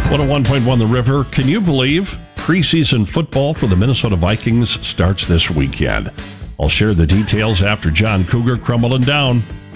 101.1 The River. Can you believe preseason football for the Minnesota Vikings starts this weekend? I'll share the details after John Cougar Crumbling Down.